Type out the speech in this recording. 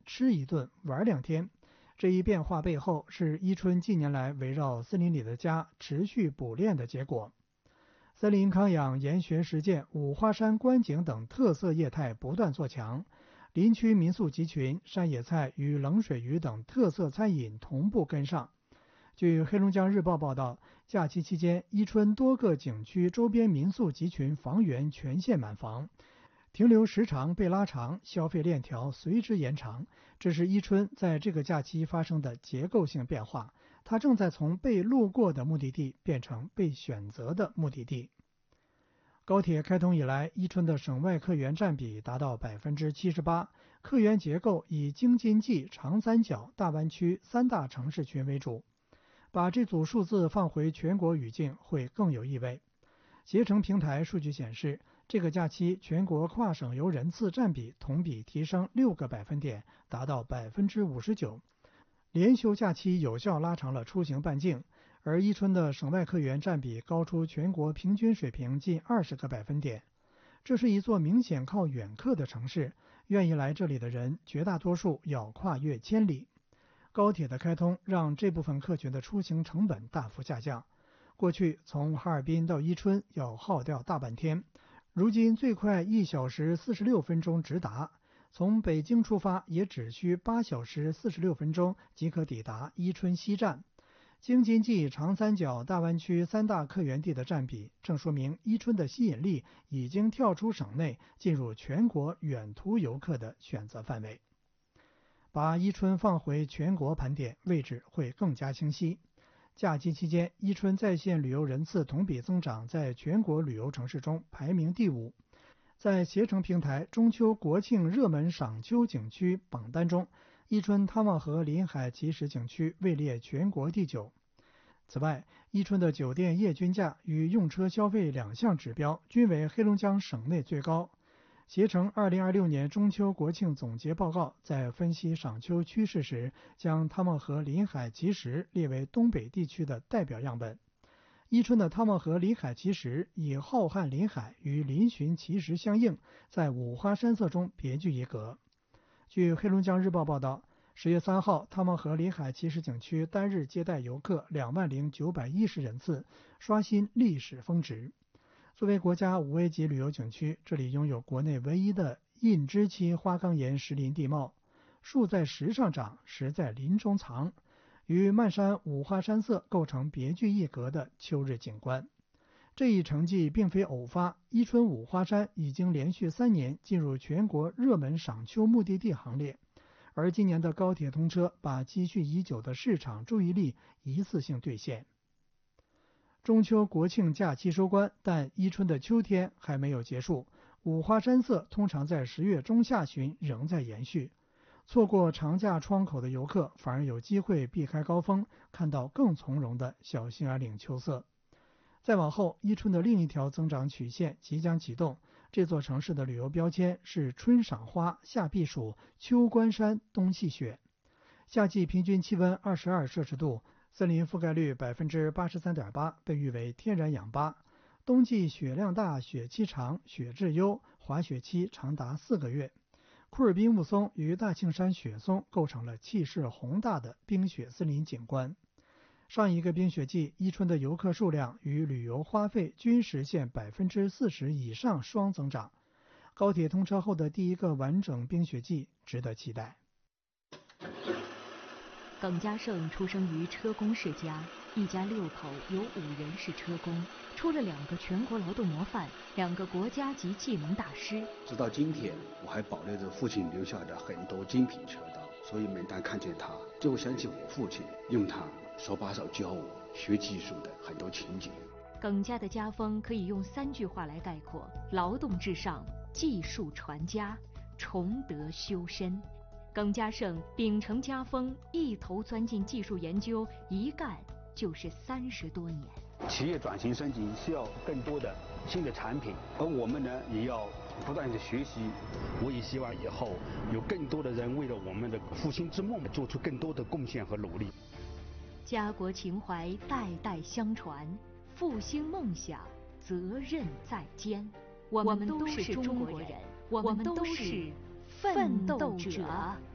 吃一顿玩2天。这一变化背后是伊春近年来围绕森林里的家持续捕猎的结果。森林康养、研学实践、五花山观景等特色业态不断做强，林区民宿集群、山野菜与冷水鱼等特色餐饮同步跟上。据黑龙江日报报道，假期期间，伊春多个景区周边民宿集群房源全线满房，停留时长被拉长，消费链条随之延长。这是伊春在这个假期发生的结构性变化，它正在从被路过的目的地变成被选择的目的地。高铁开通以来，伊春的省外客源占比达到 78%， 客源结构以京津冀、长三角、大湾区3大城市群为主。把这组数字放回全国语境会更有意味。携程平台数据显示，这个假期全国跨省游人次占比同比提升6个百分点，达到 59%。连休假期有效拉长了出行半径，而伊春的省外客源占比高出全国平均水平近20个百分点。这是一座明显靠远客的城市，愿意来这里的人绝大多数要跨越千里。高铁的开通让这部分客群的出行成本大幅下降。过去从哈尔滨到伊春要耗掉大半天，如今最快1小时46分钟直达，从北京出发也只需8小时46分钟即可抵达伊春西站。京津冀、长三角、大湾区3大客源地的占比，正说明伊春的吸引力已经跳出省内，进入全国远途游客的选择范围。把伊春放回全国盘点，位置会更加清晰。假期期间，伊春在线旅游人次同比增长，在全国旅游城市中排名第5。在携程平台中秋国庆热门赏秋景区榜单中，伊春汤旺河临海奇石景区位列全国第9。此外，伊春的酒店业均价与用车消费2项指标均为黑龙江省内最高。携程2026年中秋国庆总结报告在分析赏秋趋势时，将汤旺河临海奇石列为东北地区的代表样本。伊春的汤旺河临海奇石以浩瀚临海与嶙峋奇石相应，在五花山色中别具一格。据黑龙江日报报道，10月3号，汤旺河临海奇石景区单日接待游客20910人次，刷新历史峰值。作为国家5A级旅游景区，这里拥有国内唯一的印支期花岗岩石林地貌，树在石上长，石在林中藏，与漫山五花山色构成别具一格的秋日景观。这一成绩并非偶发，伊春五花山已经连续3年进入全国热门赏秋目的地行列，而今年的高铁通车把积蓄已久的市场注意力一次性兑现。中秋国庆假期收官，但伊春的秋天还没有结束，五花山色通常在10月中下旬仍在延续。错过长假窗口的游客反而有机会避开高峰，看到更从容的小兴安岭秋色。再往后，伊春的另一条增长曲线即将启动，这座城市的旅游标签是春赏花、夏避暑、秋观山、冬戏雪。夏季平均气温22摄氏度，森林覆盖率 83.8%， 被誉为天然氧吧。冬季雪量大、雪期长、雪质优，滑雪期长达4个月。库尔滨雾凇与大庆山雪松构成了气势宏大的冰雪森林景观。上一个冰雪季，伊春的游客数量与旅游花费均实现 40% 以上双增长。高铁通车后的第一个完整冰雪季值得期待。 耿家胜出生于车工世家，一家6口有5人是车工，出了2个全国劳动模范，2个国家级技能大师。 直到今天，我还保留着父亲留下的很多精品车刀，所以每当看见他，就会想起我父亲用他手把手教我学技术的很多情景。 耿家的家风可以用3句话来概括：劳动至上，技术传家，崇德修身。耿家胜秉承家风，一头钻进技术研究，一干就是30多年。 企业转型升级需要更多的新的产品，而我们呢也要不断的学习。我也希望以后有更多的人为了我们的复兴之梦做出更多的贡献和努力。 家国情怀代代相传，复兴梦想责任在肩。我们都是中国人，我们都是奋斗者。